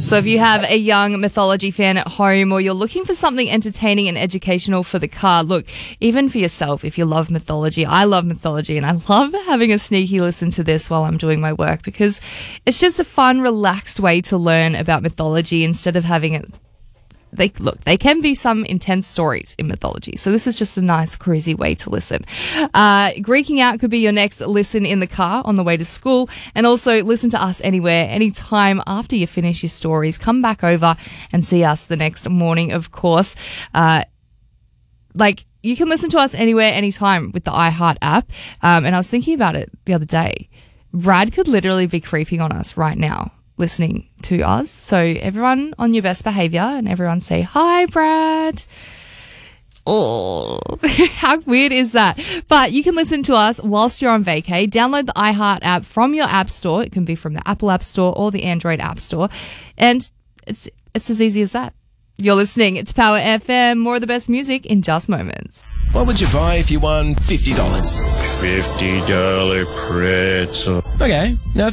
So if you have a young mythology fan at home or you're looking for something entertaining and educational for the car, look, even for yourself, if you love mythology, I love mythology and I love having a sneaky listen to this while I'm doing my work because it's just a fun, relaxed way to learn about mythology instead of having it. They can be some intense stories in mythology. So this is just a nice, cruisy way to listen. Greeking Out could be your next listen in the car on the way to school. And also listen to us anywhere, anytime after you finish your stories. Come back over and see us the next morning, of course. You can listen to us anywhere, anytime with the iHeart app. And I was thinking about it the other day. Brad could literally be creeping on us right now, listening to us. So everyone on your best behavior and everyone say, "Hi, Brad." Oh, how weird is that? But you can listen to us whilst you're on vacay. Download the iHeart app from your app store. It can be from the Apple App Store or the Android App Store. And it's as easy as that. You're listening. It's Power FM. More of the best music in just moments. What would you buy if you won $50? $50 pretzel. Okay, now